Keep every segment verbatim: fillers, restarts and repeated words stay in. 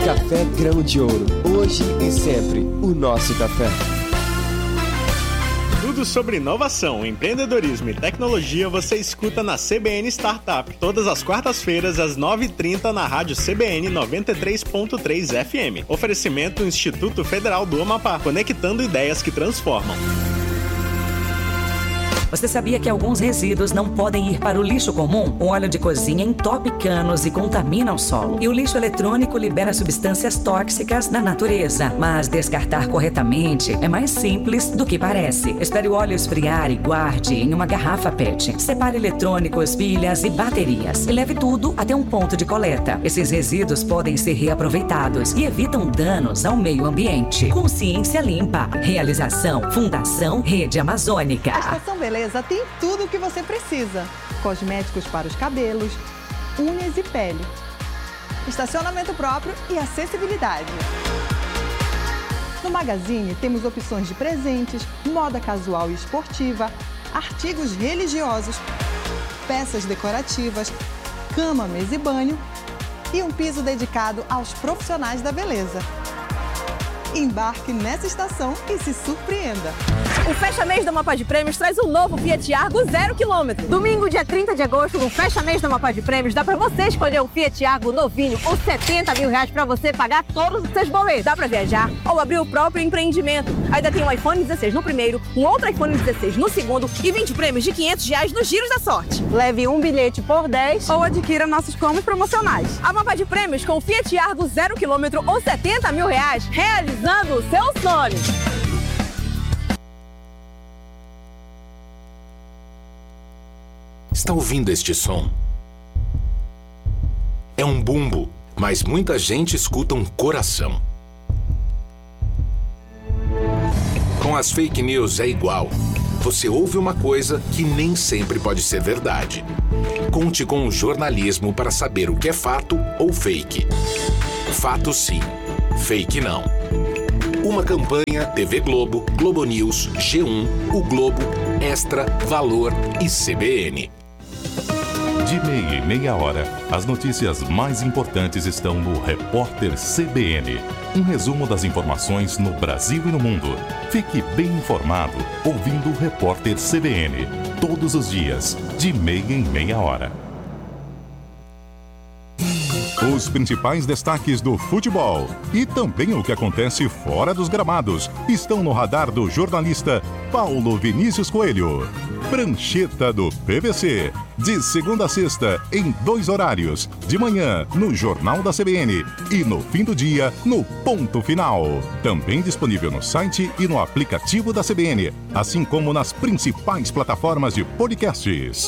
Café Grão de Ouro. Hoje e sempre, o nosso café. Tudo sobre inovação, empreendedorismo e tecnologia você escuta na C B N Startup, todas as quartas-feiras às nove e trinta na rádio C B N noventa e três ponto três F M. Oferecimento Instituto Federal do Amapá, conectando ideias que transformam. Você sabia que alguns resíduos não podem ir para o lixo comum? O óleo de cozinha entope canos e contamina o solo. E o lixo eletrônico libera substâncias tóxicas na natureza. Mas descartar corretamente é mais simples do que parece. Espere o óleo esfriar e guarde em uma garrafa P E T. Separe eletrônicos, pilhas e baterias. E leve tudo até um ponto de coleta. Esses resíduos podem ser reaproveitados e evitam danos ao meio ambiente. Consciência Limpa. Realização Fundação Rede Amazônica. A Estação Beleza tem tudo o que você precisa. Cosméticos para os cabelos, unhas e pele. Estacionamento próprio e acessibilidade. No Magazine temos opções de presentes, moda casual e esportiva, artigos religiosos, peças decorativas, cama, mesa e banho e um piso dedicado aos profissionais da beleza. Embarque nessa estação e se surpreenda. O Fecha Mês da Amapá de Prêmios traz um novo Fiat Argo zero quilômetro. Domingo, dia trinta de agosto, no Fecha Mês da Amapá de Prêmios, dá pra você escolher um Fiat Argo novinho com setenta mil reais pra você pagar todos os seus boletos. Dá pra viajar ou abrir o próprio empreendimento. Ainda tem um iPhone dezesseis no primeiro, um outro iPhone dezesseis no segundo e vinte prêmios de quinhentos reais nos giros da sorte. Leve um bilhete por dez ou adquira nossos combos promocionais. Amapá de Prêmios com Fiat Argo zero quilômetro ou setenta mil reais, realizando o seu sonho. Está ouvindo este som? É um bumbo, mas muita gente escuta um coração. Com as fake news é igual. Você ouve uma coisa que nem sempre pode ser verdade. Conte com o jornalismo para saber o que é fato ou fake. Fato sim, fake não. Uma campanha T V Globo, Globo News, G um, O Globo, Extra, Valor e C B N. De meia em meia hora, as notícias mais importantes estão no Repórter C B N. Um resumo das informações no Brasil e no mundo. Fique bem informado ouvindo o Repórter C B N. Todos os dias, de meia em meia hora. Os principais destaques do futebol e também o que acontece fora dos gramados estão no radar do jornalista Paulo Vinícius Coelho. Prancheta do P V C, de segunda a sexta, em dois horários, de manhã no Jornal da C B N e no fim do dia no Ponto Final. Também disponível no site e no aplicativo da C B N, assim como nas principais plataformas de podcasts.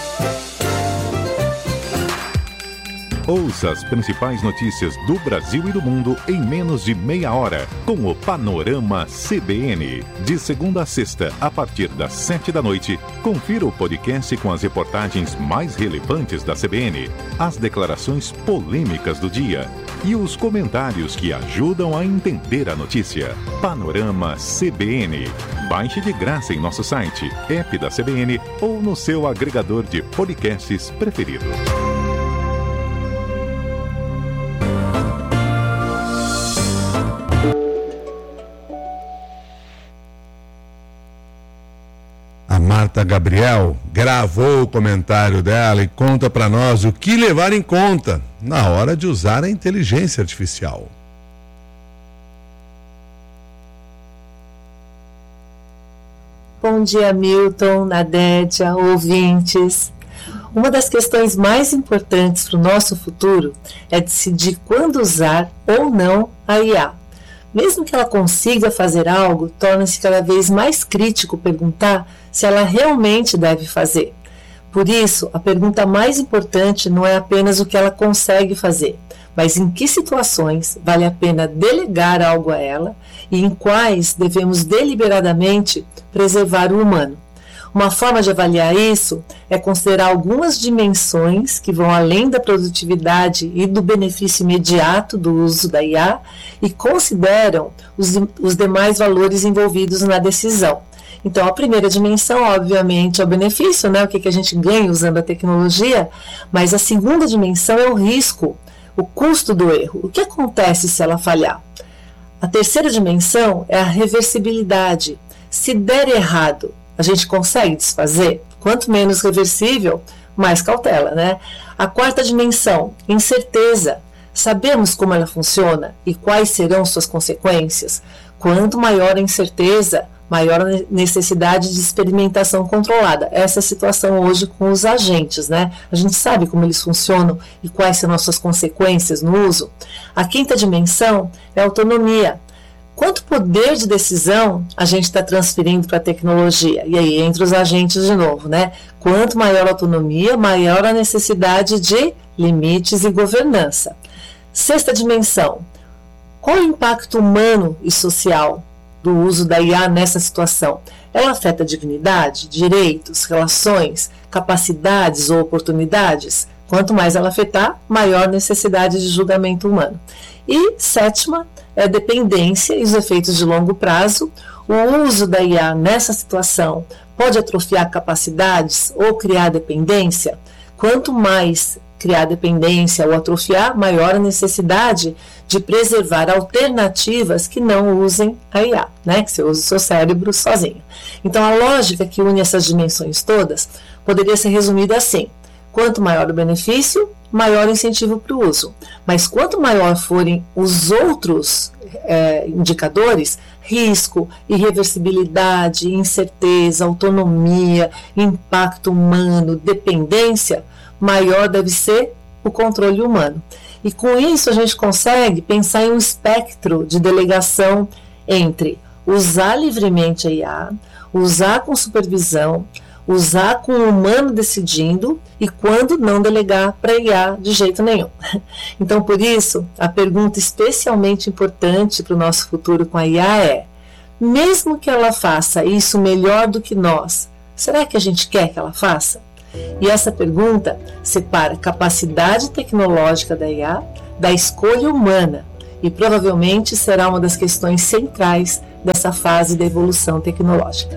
Ouça as principais notícias do Brasil e do mundo em menos de meia hora, com o Panorama C B N. De segunda a sexta, a partir das sete da noite, confira o podcast com as reportagens mais relevantes da C B N, as declarações polêmicas do dia e os comentários que ajudam a entender a notícia. Panorama C B N. Baixe de graça em nosso site, app da C B N ou no seu agregador de podcasts preferido. A Marta Gabriel gravou o comentário dela e conta para nós o que levar em conta na hora de usar a inteligência artificial. Bom dia, Milton, Nadédia, ouvintes. Uma das questões mais importantes para o nosso futuro é decidir quando usar ou não a I A. Mesmo que ela consiga fazer algo, torna-se cada vez mais crítico perguntar se ela realmente deve fazer. Por isso, a pergunta mais importante não é apenas o que ela consegue fazer, mas em que situações vale a pena delegar algo a ela e em quais devemos deliberadamente preservar o humano. Uma forma de avaliar isso é considerar algumas dimensões que vão além da produtividade e do benefício imediato do uso da I A e consideram os, os demais valores envolvidos na decisão. Então, a primeira dimensão, obviamente, é o benefício, né? O que, que a gente ganha usando a tecnologia, mas a segunda dimensão é o risco. o custo do erro. O que acontece se ela falhar? A terceira dimensão é a reversibilidade. Se der errado, a gente consegue desfazer? Quanto menos reversível, mais cautela, né? A quarta dimensão, incerteza. Sabemos como ela funciona e quais serão suas consequências? Quanto maior a incerteza, maior a necessidade de experimentação controlada. Essa é a situação hoje com os agentes, né? A gente sabe como eles funcionam e quais são as suas consequências no uso. A quinta dimensão é a autonomia. Quanto poder de decisão a gente está transferindo para a tecnologia? E aí, entre os agentes de novo, né? Quanto maior a autonomia, maior a necessidade de limites e governança. Sexta dimensão. Qual o impacto humano e social do uso da I A nessa situação? Ela afeta a dignidade, direitos, relações, capacidades ou oportunidades? Quanto mais ela afetar, maior necessidade de julgamento humano. E sétima é a dependência e os efeitos de longo prazo. O uso da I A nessa situação pode atrofiar capacidades ou criar dependência? Quanto mais criar dependência ou atrofiar, maior a necessidade de preservar alternativas que não usem a I A, né? Que você use o seu cérebro sozinho. Então, a lógica que une essas dimensões todas poderia ser resumida assim: quanto maior o benefício, maior o incentivo para o uso. Mas quanto maior forem os outros é, indicadores, risco, irreversibilidade, incerteza, autonomia, impacto humano, dependência, maior deve ser o controle humano. E com isso a gente consegue pensar em um espectro de delegação entre usar livremente a I A, usar com supervisão, usar com o humano decidindo e quando não delegar para I A de jeito nenhum. Então, por isso, a pergunta especialmente importante para o nosso futuro com a I A é: mesmo que ela faça isso melhor do que nós, será que a gente quer que ela faça? E essa pergunta separa a capacidade tecnológica da I A da escolha humana e provavelmente será uma das questões centrais dessa fase da evolução tecnológica.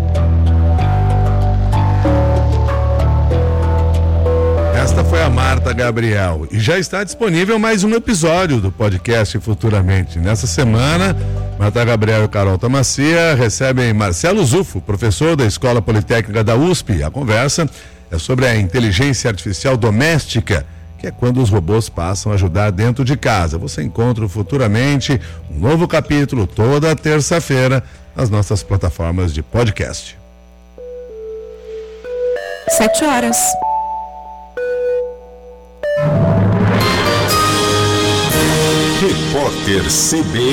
Esta foi a Marta Gabriel e já está disponível mais um episódio do podcast Futuramente. Nessa semana, Marta Gabriel e Carol Tamacia recebem Marcelo Zufo, professor da Escola Politécnica da U S P. A conversa é sobre a inteligência artificial doméstica, que é quando os robôs passam a ajudar dentro de casa. Você encontra Futuramente um novo capítulo toda terça-feira nas nossas plataformas de podcast. Sete horas. Repórter C B